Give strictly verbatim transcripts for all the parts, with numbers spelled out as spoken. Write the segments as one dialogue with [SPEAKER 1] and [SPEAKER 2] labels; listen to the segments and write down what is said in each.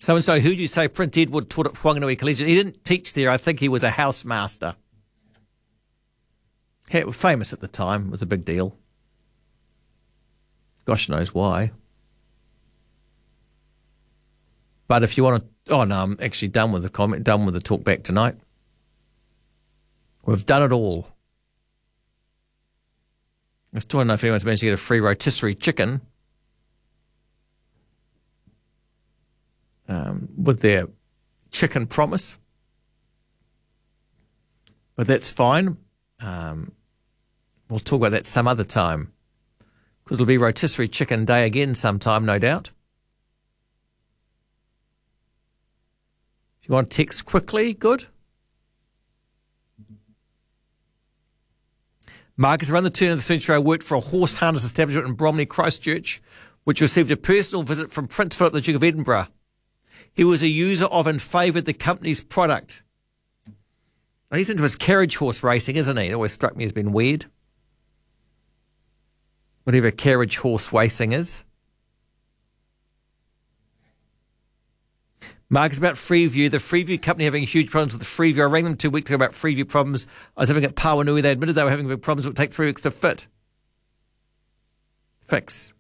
[SPEAKER 1] So-and-so, who do you say Prince Edward taught at Whanganui Collegiate? He didn't teach there. I think he was a housemaster. He was famous at the time. It was a big deal. Gosh knows why. But if you want to... Oh, no, I'm actually done with the comment, done with the talk back tonight. We've done it all. I still don't know if anyone's managed to get a free rotisserie chicken um, with their chicken promise. But that's fine. Um, we'll talk about that some other time. Because it'll be rotisserie chicken day again sometime, no doubt. If you want to text quickly, good. Marcus, around the turn of the century, I worked for a horse harness establishment in Bromley, Christchurch, which received a personal visit from Prince Philip, the Duke of Edinburgh. He was a user of and favoured the company's product. Oh, he's into his carriage horse racing, isn't he? It always struck me as being weird. Whatever carriage horse racing is. Marcus, about Freeview. The Freeview company having huge problems with the Freeview. I rang them two weeks ago about Freeview problems I was having at Pawanui. They admitted they were having big problems. It would take three weeks to fit. Fix.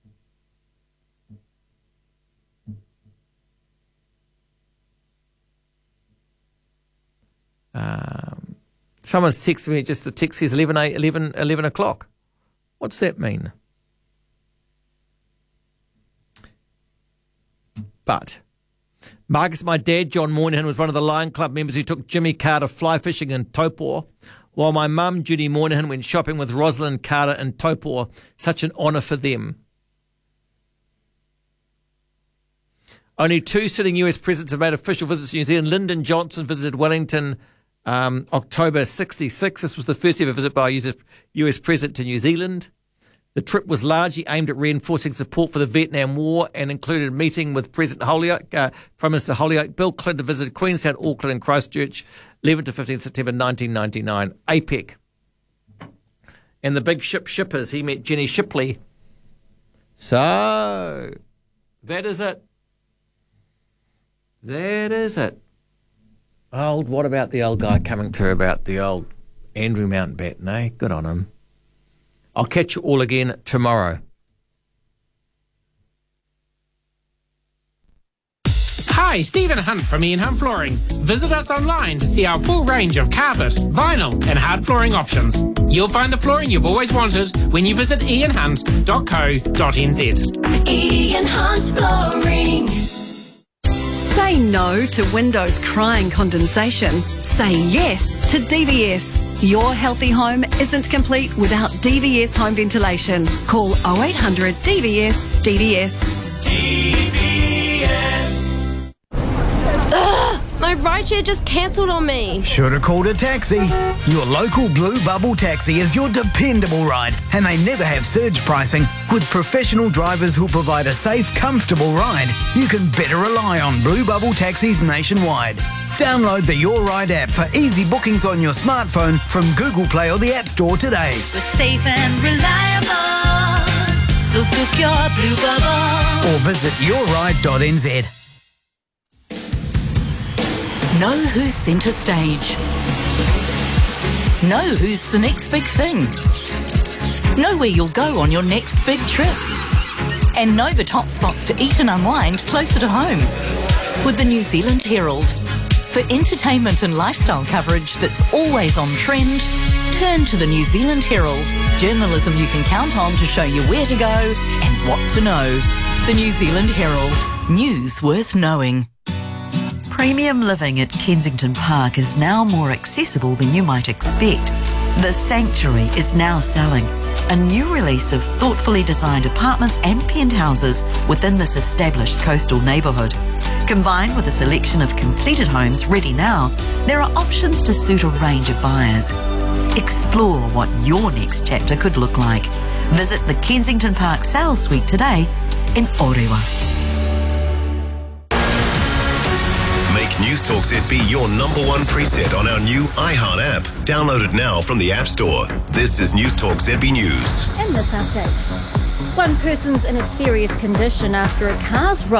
[SPEAKER 1] Um, someone's texted me, just the text says eleven, eleven, eleven o'clock. What's that mean? But... Marcus, my dad, John Moynihan, was one of the Lion Club members who took Jimmy Carter fly fishing in Taupō, while my mum, Judy Moynihan, went shopping with Rosalind Carter in Taupō. Such an honour for them. Only two sitting U S presidents have made official visits to New Zealand. Lyndon Johnson visited Wellington um, October sixty-six. This was the first ever visit by a U S president to New Zealand. The trip was largely aimed at reinforcing support for the Vietnam War and included a meeting with President Holyoake, uh, Prime Minister Holyoake. Bill Clinton visited Queenstown, Auckland and Christchurch, eleventh to fifteenth September nineteen ninety-nine. APEC. And the big ship shippers, he met Jenny Shipley. So, that is it. That is it. Old, what about the old guy coming through about the old Andrew Mountbatten, eh? Good on him. I'll catch you all again tomorrow.
[SPEAKER 2] Hi, Stephen Hunt from Ian Hunt Flooring. Visit us online to see our full range of carpet, vinyl and hard flooring options. You'll find the flooring you've always wanted when you visit ian hunt dot co dot n z.
[SPEAKER 3] Ian Hunt Flooring.
[SPEAKER 4] Say no to windows crying condensation. Say yes to D V S. Your healthy home isn't complete without D V S home ventilation. Call oh eight hundred D V S D V S.
[SPEAKER 3] D V S.
[SPEAKER 5] Ugh, my rideshare just cancelled on me.
[SPEAKER 6] Should have called a taxi. Your local Blue Bubble taxi is your dependable ride, and they never have surge pricing. With professional drivers who provide a safe, comfortable ride, you can better rely on Blue Bubble taxis nationwide. Download the Your Ride app for easy bookings on your smartphone from Google Play or the App Store today.
[SPEAKER 3] We're safe and reliable, so book your Blue Bubble.
[SPEAKER 6] Or visit your ride dot n z.
[SPEAKER 7] Know who's centre stage. Know who's the next big thing. Know where you'll go on your next big trip. And know the top spots to eat and unwind closer to home. With the New Zealand Herald. For entertainment and lifestyle coverage that's always on trend, turn to the New Zealand Herald. Journalism you can count on to show you where to go and what to know. The New Zealand Herald. News worth knowing.
[SPEAKER 8] Premium living at Kensington Park is now more accessible than you might expect. The Sanctuary is now selling. A new release of thoughtfully designed apartments and penthouses within this established coastal neighbourhood. Combined with a selection of completed homes ready now, there are options to suit a range of buyers. Explore what your next chapter could look like. Visit the Kensington Park Sales Suite today in Orewa.
[SPEAKER 9] Make News Talk Z B your number one preset on our new iHeart app. Download it now from the App Store. This is News Talk Z B News.
[SPEAKER 10] In this update, one person's in a serious condition after a car's rolled